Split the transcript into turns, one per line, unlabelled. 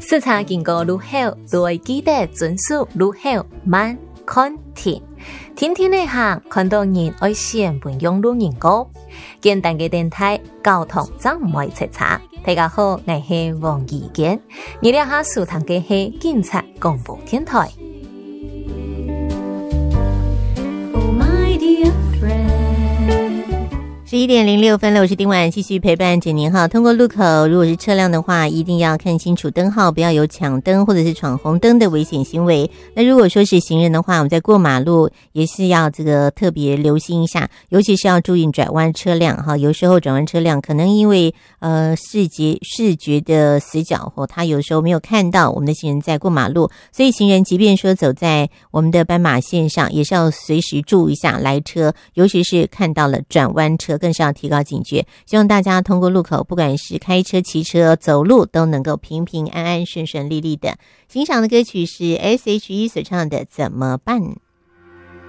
市场经过愈好，都会记得遵守愈好慢看停。天天内行，看到人爱先本用路人歌。简单嘅电台，交通真唔会出差。大家好，我是王怡健，你了下收听嘅是警察广播电台。
11:06了，我是丁婉，继续陪伴着您哈。通过路口，如果是车辆的话，一定要看清楚灯号，不要有抢灯或者是闯红灯的危险行为。那如果说是行人的话，我们在过马路也是要这个特别留心一下，尤其是要注意转弯车辆哈。有时候转弯车辆可能因为视觉的死角或他有时候没有看到我们的行人在过马路，所以行人即便说走在我们的斑马线上，也是要随时注意一下来车，尤其是看到了转弯车，更是要提高警觉。希望大家通过路口，不管是开车、骑车、走路，都能够平平安安、顺顺利利的。欣赏的歌曲是 S.H.E 所唱的《怎么办》。